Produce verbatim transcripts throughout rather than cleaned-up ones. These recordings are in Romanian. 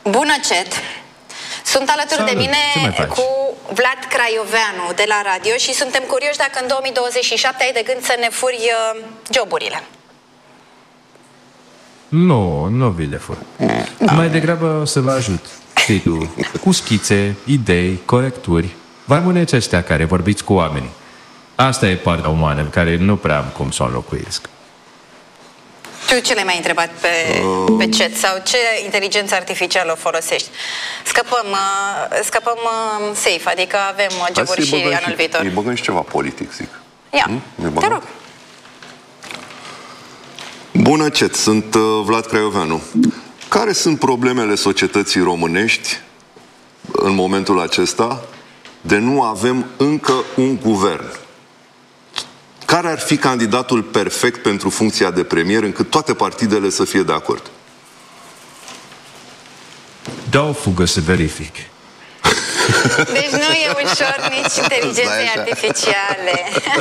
Bună, Cet! Sunt alături Salut. de mine cu Vlad Craioveanu de la radio și suntem curioși dacă în două mii douăzeci și șapte ai de gând să ne furi uh, joburile. Nu, nu vi le fur. No. Mai degrabă să vă ajut, știi tu, cu schițe, idei, corecturi. Vă mâneți ăștia care vorbiți cu oamenii. Asta e partea umană în care nu prea am cum să o înlocuiesc. Tu ce l-ai mai întrebat pe, pe chat sau ce inteligență artificială o folosești? Scăpăm, uh, scăpăm uh, safe, adică avem uh, joburi și anul și, viitor. Îi băgăm și ceva politic, zic. Ia, hmm? Te rog. Bună, Cet, sunt uh, Vlad Craioveanu. Care sunt problemele societății românești în momentul acesta de nu avem încă un guvern? Care ar fi candidatul perfect pentru funcția de premier încât toate partidele să fie de acord? Dau o fugă să verific. Deci nu e ușor nici inteligenței artificiale.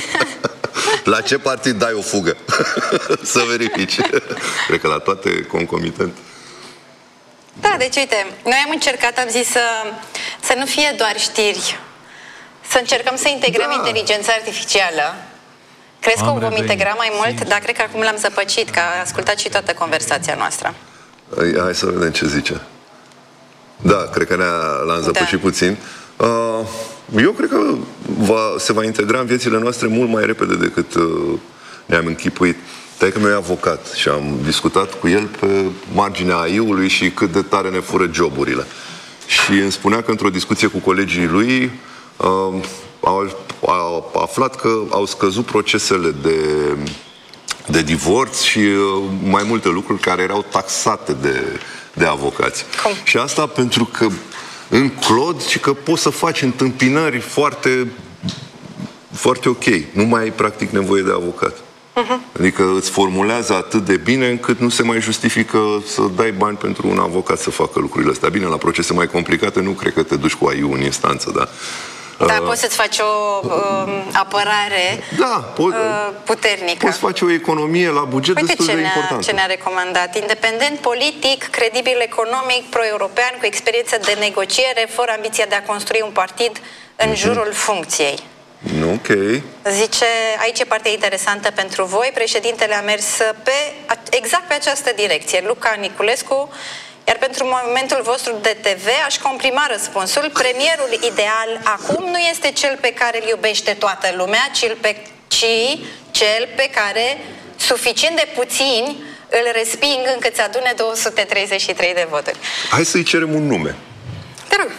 La ce partid dai o fugă? Să verifici. Cred că la toate concomitent. Da, deci uite, noi am încercat, am zis să, să nu fie doar știri, să încercăm să integrăm da. inteligența artificială. Crezi că o vom integra mai mult? Dar cred că acum l-am zăpăcit, că a ascultat și toată conversația noastră. Hai să vedem ce zice. Da, cred că l-am zăpăcit da. puțin. Uh, eu cred că va, se va integra în viețile noastre mult mai repede decât uh, ne-am închipuit. Taică meu e avocat și am discutat cu el pe marginea A I-ului și cât de tare ne fură joburile. Și îmi spunea că într-o discuție cu colegii lui uh, au, au aflat că au scăzut procesele de, de divorț și uh, mai multe lucruri care erau taxate de, de avocați. Cum? Și asta pentru că în Claude și că poți să faci întâmpinări foarte, foarte ok. Nu mai ai practic nevoie de avocat. Uh-huh. Adică îți formulează atât de bine încât nu se mai justifică să dai bani pentru un avocat să facă lucrurile astea. Bine, la procese mai complicate nu cred că te duci cu A I-ul în instanță, da? Dar uh, poți să-ți faci o uh, apărare da, po- uh, puternică. Poți face o economie la buget Uite destul ce de ne-a, importantă. ce ne-a recomandat. Independent politic, credibil economic, pro-european, cu experiență de negociere, fără ambiția de a construi un partid în uh-huh. jurul funcției. Ok. Zice, aici e partea interesantă pentru voi. Președintele a mers pe, exact pe această direcție. Luca Niculescu. Iar pentru momentul vostru de T V aș comprima răspunsul. Premierul ideal acum nu este cel pe care îl iubește toată lumea, ci, pe, ci cel pe care suficient de puțini îl resping încât să adune două sute treizeci și trei de voturi. Hai să-i cerem un nume. Te rog.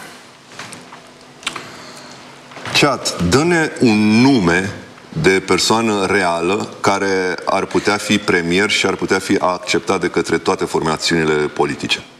Chat, dă-ne un nume de persoană reală care ar putea fi premier și ar putea fi acceptat de către toate formațiunile politice.